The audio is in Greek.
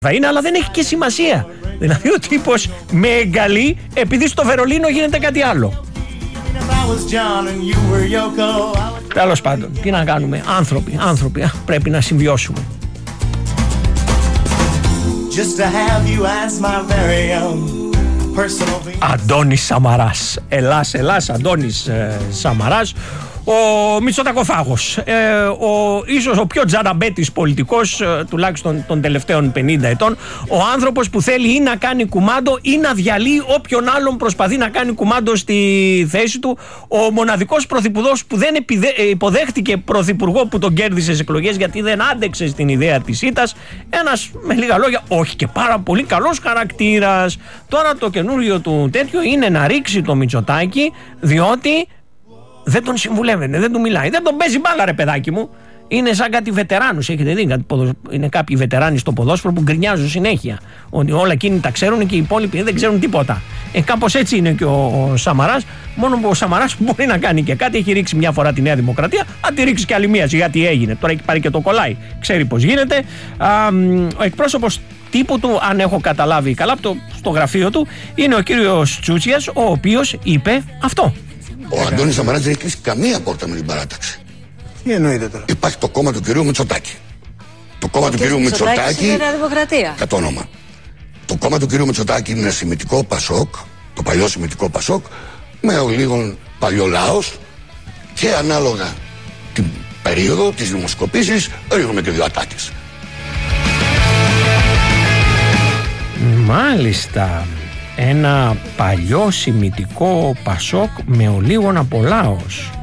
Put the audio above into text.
είναι, αλλά δεν έχει και σημασία. Δηλαδή ο τύπος με εγκαλεί επειδή στο Βερολίνο γίνεται κάτι άλλο. Τέλος πάντων, τι να κάνουμε, άνθρωποι, πρέπει να συμβιώσουμε. Αντώνης Σαμαράς. Ελλάς Αντώνης Σαμαράς. Ο Μητσοτακοφάγος, ίσως ο πιο τζαραμπέτης πολιτικός τουλάχιστον των τελευταίων 50 ετών, ο άνθρωπος που θέλει ή να κάνει κουμάντο ή να διαλύει όποιον άλλον προσπαθεί να κάνει κουμάντο στη θέση του, ο μοναδικός πρωθυπουργός που δεν υποδέχτηκε πρωθυπουργό που τον κέρδισε στις εκλογές γιατί δεν άντεξε στην ιδέα της ήττας, ένας με λίγα λόγια όχι και πάρα πολύ καλός χαρακτήρας. Τώρα το καινούριο του τέτοιο είναι να ρίξει το Μητσοτάκη, διότι δεν τον συμβουλεύεται, δεν του μιλάει, δεν τον παίζει μπάλα, ρε παιδάκι μου. Είναι σαν κάτι βετεράνους, έχετε δει, είναι κάποιοι βετεράνοι στο ποδόσφαιρο που γκρινιάζουν συνέχεια ότι όλα εκείνοι τα ξέρουν και οι υπόλοιποι δεν ξέρουν τίποτα. Κάπως έτσι είναι και ο Σαμαράς, μόνο που ο Σαμαράς μπορεί να κάνει και κάτι. Έχει ρίξει μια φορά τη Νέα Δημοκρατία, αν τη ρίξει και άλλη μία, σιγά τι έγινε. Τώρα έχει πάρει και το κολλάει, ξέρει πώς γίνεται. Ο εκπρόσωπος τύπου του, αν έχω καταλάβει καλά, στο γραφείο του, είναι ο κύριος Τσούτσιας, ο οποίος είπε αυτό. Ο Αντώνης Σαμαράς δεν έχει κλείσει καμία πόρτα με την παράταξη. Τι εννοείται τώρα? Υπάρχει το κόμμα του κυρίου Μητσοτάκη. Το κόμμα του κυρίου Μητσοτάκη. Είναι Νέα Δημοκρατία. Κατ' όνομα. Το κόμμα του κυρίου Μητσοτάκη είναι ένα σημιτικό Πασόκ, το παλιό σημιτικό Πασόκ, με ο λίγων παλιολάος και ανάλογα την περίοδο της δημοσκοπήσης ρίχνουμε και δύο ατάκες. Μάλιστα. Ένα παλιό σημιτικό Πασόκ με ολίγων από λάος.